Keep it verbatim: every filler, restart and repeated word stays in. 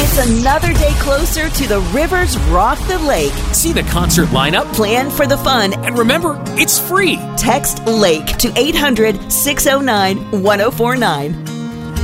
It's another day closer to the Rivers Rock the Lake. See the concert lineup, Plan for the fun, and remember, it's free. text LAKE to eight hundred, six oh nine, one oh four nine.